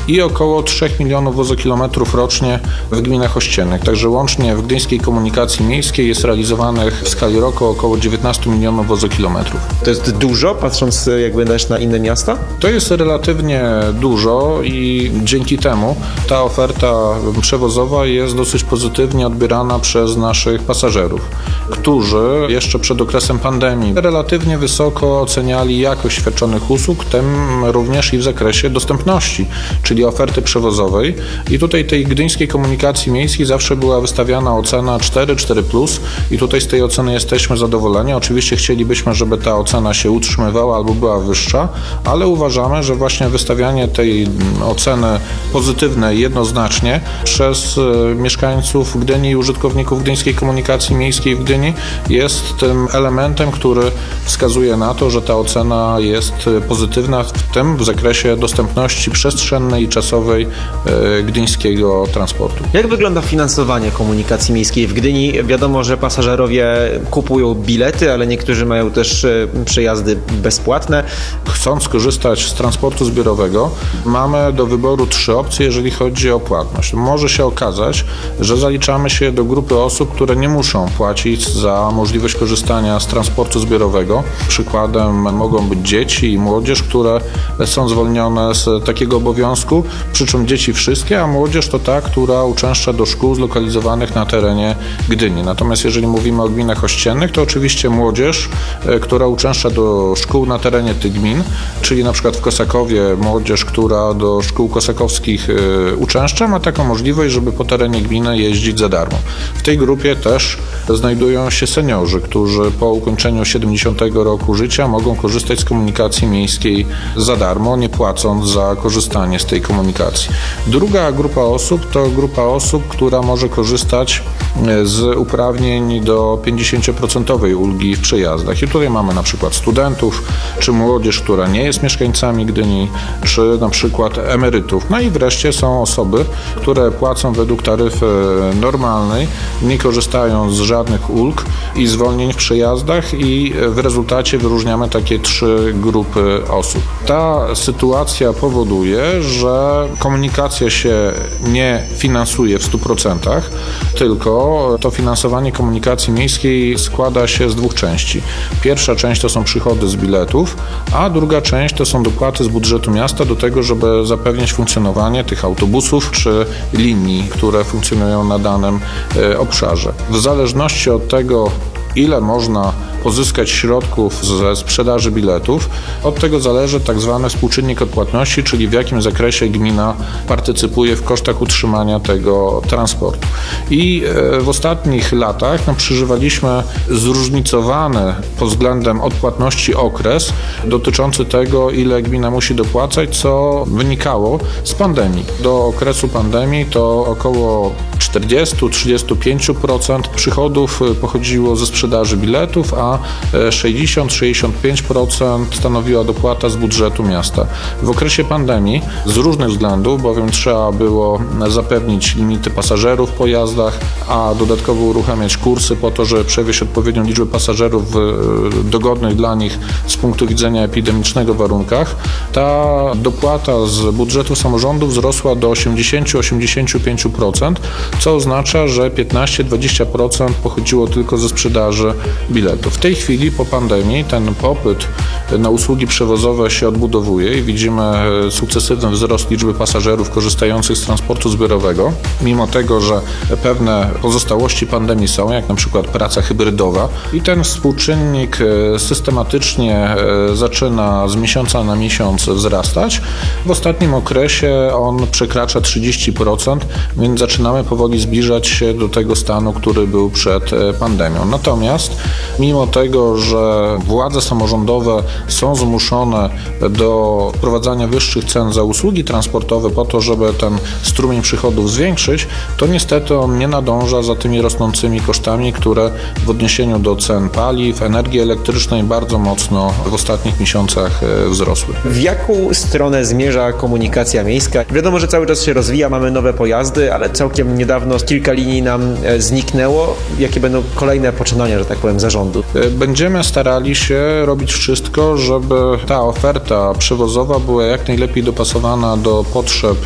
i około 3 milionów wozokilometrów rocznie w gminach ościennych. Także łącznie w gdyńskiej komunikacji miejskiej jest realizowanych w skali roku około 19 milionów wozokilometrów. To jest dużo, patrząc jakby też na inne miasta? To jest relatywnie dużo i dzięki temu ta oferta przewozowa jest dosyć pozytywnie odbierana przez naszych pasażerów, którzy jeszcze przed okresem pandemii relatywnie wysoko oceniali jakość świadczonych usług, w tym również i w zakresie dostępności, czyli oferty przewozowej. I tutaj tej gdyńskiej komunikacji miejskiej zawsze była wystawiana ocena 4+, i tutaj z tej oceny jesteśmy zadowoleni. Oczywiście chcielibyśmy, żeby ta ocena się utrzymywała albo była wyższa, ale uważamy, że właśnie wystawianie tej oceny pozytywnej jednoznacznie przez mieszkańców Gdyni i użytkowników gdyńskiej komunikacji miejskiej w Gdyni jest tym elementem, który wskazuje na to, że ta ocena jest pozytywna, w zakresie dostępności przestrzennej i czasowej gdyńskiego transportu. Jak wygląda finansowanie komunikacji miejskiej w Gdyni? Wiadomo, że pasażerowie kupują bilety, ale niektórzy mają też przejazdy bezpłatne. Chcąc skorzystać z transportu zbiorowego, mamy do wyboru 3 opcje, jeżeli chodzi o płatność. Może się okazać, że zaliczamy się do grupy osób, które nie muszą płacić za możliwość korzystania z transportu zbiorowego. Przykładem mogą być dzieci i młodzież, które są zwolnione z takiego obowiązku, przy czym dzieci wszystkie, a młodzież to ta, która uczęszcza do szkół zlokalizowanych na terenie Gdyni. Natomiast jeżeli mówimy o gminach ościennych, to oczywiście młodzież, która uczęszcza do szkół na terenie tych gmin, czyli na przykład w Kosakowie młodzież, która do szkół kosakowskich uczęszcza, ma taką możliwość, żeby po terenie gminy jeździć za darmo. W tej grupie też znajdują się seniorzy, którzy po ukończeniu 70 roku życia mogą korzystać z komunikacji miejskiej za darmo, nie płacąc za korzystanie z tej komunikacji. Druga grupa osób to grupa osób, która może korzystać z uprawnień do 50% ulgi w przejazdach. I tutaj mamy na przykład studentów, czy młodzież, która nie jest mieszkańcami Gdyni, czy na przykład emerytów. No i wreszcie są osoby, które płacą według taryfy normalnej, nie korzystają z żadnych ulg i zwolnień w przejazdach i w rezultacie wyróżniamy takie 3 grupy osób. Ta sytuacja powoduje, że komunikacja się nie finansuje w 100%, tylko to finansowanie komunikacji miejskiej składa się z 2 części. Pierwsza część to są przychody z biletów, a druga część to są dopłaty z budżetu miasta do tego, żeby zapewnić funkcjonowanie tych autobusów czy linii, które funkcjonują na danym obszarze. W zależności od tego, ile można pozyskać środków ze sprzedaży biletów, od tego zależy tak zwany współczynnik odpłatności, czyli w jakim zakresie gmina partycypuje w kosztach utrzymania tego transportu. I w ostatnich latach przeżywaliśmy zróżnicowany pod względem odpłatności okres dotyczący tego, ile gmina musi dopłacać, co wynikało z pandemii. Do okresu pandemii to około 40-35% przychodów pochodziło ze sprzedaży biletów, a 60-65% stanowiła dopłata z budżetu miasta. W okresie pandemii z różnych względów, bowiem trzeba było zapewnić limity pasażerów w pojazdach, a dodatkowo uruchamiać kursy po to, żeby przewieźć odpowiednią liczbę pasażerów w dogodnych dla nich z punktu widzenia epidemicznego warunkach, ta dopłata z budżetu samorządu wzrosła do 80-85%, co oznacza, że 15-20% pochodziło tylko ze sprzedaży biletów. W tej chwili po pandemii ten popyt na usługi przewozowe się odbudowuje i widzimy sukcesywny wzrost liczby pasażerów korzystających z transportu zbiorowego, mimo tego, że pewne pozostałości pandemii są, jak na przykład praca hybrydowa, i ten współczynnik systematycznie zaczyna z miesiąca na miesiąc wzrastać. W ostatnim okresie on przekracza 30%, więc zaczynamy powoli zbliżać się do tego stanu, który był przed pandemią. Natomiast mimo tego, że władze samorządowe są zmuszone do wprowadzania wyższych cen za usługi transportowe po to, żeby ten strumień przychodów zwiększyć, to niestety on nie nadąża za tymi rosnącymi kosztami, które w odniesieniu do cen paliw, energii elektrycznej bardzo mocno w ostatnich miesiącach wzrosły. W jaką stronę zmierza komunikacja miejska? Wiadomo, że cały czas się rozwija, mamy nowe pojazdy, ale całkiem niedawno kilka linii nam zniknęło. Jakie będą kolejne poczynania, że tak powiem, zarządu? Będziemy starali się robić wszystko, żeby ta oferta przewozowa była jak najlepiej dopasowana do potrzeb